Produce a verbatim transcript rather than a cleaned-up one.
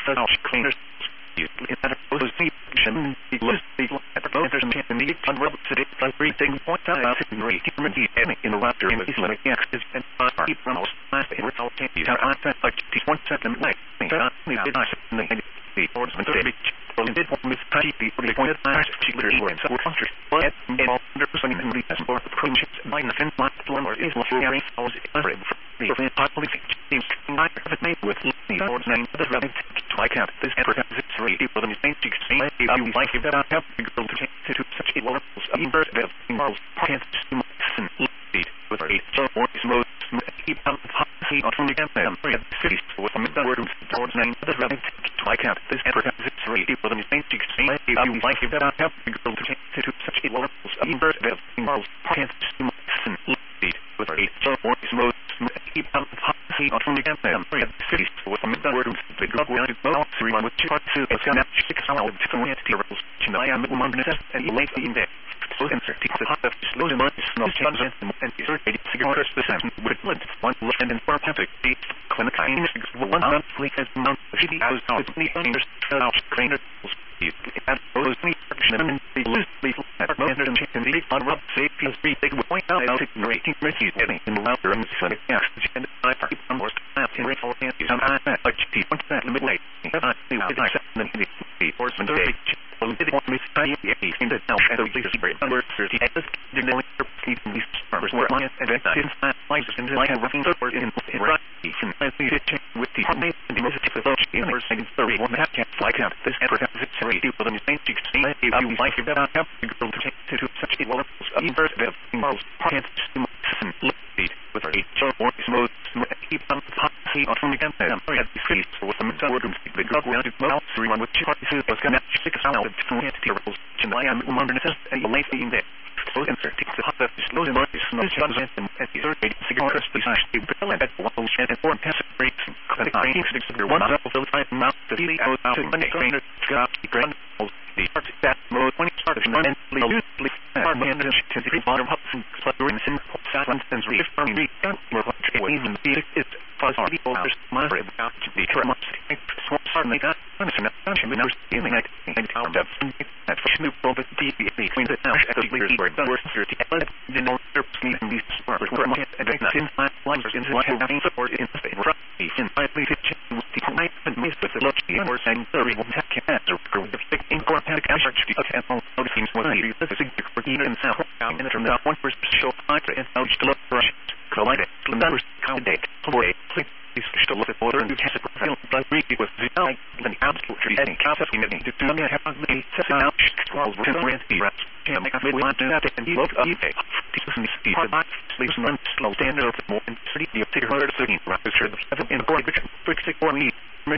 house cleaners. You had a post section, the list, the letter, there's a in the unrub city, everything point out in rate, in the laughter in the Islamic axis, and keep from us, I say, without taking out, I said, like, one second, like, me, I did not say, the horseman, the bitch, did one with Patty, the point of the she literally were in some country, but in all under percent in the as for the approaches, mine the fin, my one or is hearing, I was afraid for me, for the police, seems I have it made with the horse name, the rabbit, I can't, this Africa is three, for the same six, say, if you like it, that I have the girl to take to such a levels of birth of morals, can't and lead with eight, so or is most, keep out the policy on the campaign, the cities, with the word towards name, the rabbit, I can't, this Africa is three, for the same six, say, if you like it, that I have the girl to take to such a levels of birth of morals, can't and lead with eight, so or is most, keep out the policy on the campaign, the cities, with the word the girl will go three one with two parts to it's gonna six hours to get the rules, I am one minute and you late in there. So answer the hot of slow the money, snow changes, and the third cigarette the same with blood, one look and four panther, the clinicine, one month, like as month, fifty hours out, the fingers, out, cleaner, you had those me, and the loose leaf, and the chicken, the on rub, safe, feels free, they would point out, rating, rating, in the louder and the gas, and I party some more, in rate all hands, and I bet, like, T one set, limit late, I think I accept the horseman, the well, did want me to tell you the eight in the now and the biggest break number thirty eight the only purpose in these farmers were on and then since I like to send like a roughing forward in in right and I see it with the harmony and the most difficult in the second thirty one that can't like out this ever has it three for the same sixteen if you like that I have the girl to take to such a level of inverse of morals can't and lead with eight so or is most keep on the policy on the campaign I had the face with some word the girl will do well three one with two parties was gonna six hours to get the rules and I am one hundred and the late in there so answer takes the hot of slow the money snow changes and the third cigarette besides the bill and one and four passive breaks clinic range six one up of the time mouth the feeling out to money trainer got the grand the part that mode when it started and loosely our man and to the bottom of the cluttering simple silence and reaffirming the more even the is positive orders mother about to be tremors so suddenly that punishment function knows feeling like and out of that new problem between the now and the leaders were done worth thirty but the no purpose in these smart were my and in my life into what having support in the favor of in my leadership with the night and miss with the lucky or saying thirty one have cancer growing the thick in core panic action to the temple noticing what I use the signature for even south down in the term that one first show high and now just look for collide numbers candidate away please still look at order and test the feel but really was the eye and absolutely any concept in it to do me have the set out twelve rent the rest can make a bit want to that and look up this is the speed of sleeps and slow standard of more and three the figure sitting right sure the seven in the board which fix it for me